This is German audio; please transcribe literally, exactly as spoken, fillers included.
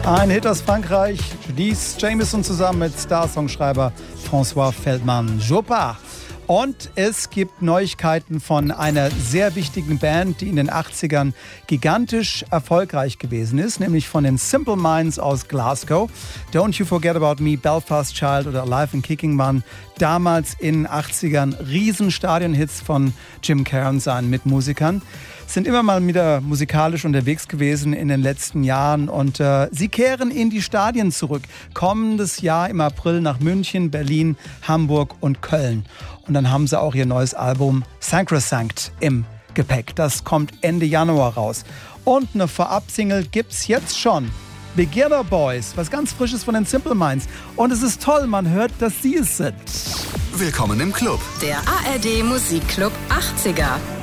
Ein Hit aus Frankreich, Denise Jamison zusammen mit Star-Songschreiber François Feldman Chopin. Und es gibt Neuigkeiten von einer sehr wichtigen Band, die in den achtzigern gigantisch erfolgreich gewesen ist, nämlich von den Simple Minds aus Glasgow. Don't You Forget About Me, Belfast Child oder Alive and Kicking waren damals in den achtzigern Riesenstadionhits von Jim Kerr und seinen Mitmusikern. Sind immer mal wieder musikalisch unterwegs gewesen in den letzten Jahren und äh, sie kehren in die Stadien zurück. Kommendes Jahr im April nach München, Berlin, Hamburg und Köln. Und dann haben sie auch ihr neues Album Sacrosanct im Gepäck. Das kommt Ende Januar raus. Und eine Vorab-Single gibt's jetzt schon. Beginner Boys, was ganz Frisches von den Simple Minds. Und es ist toll, man hört, dass sie es sind. Willkommen im Club. Der A R D Musikclub achtziger.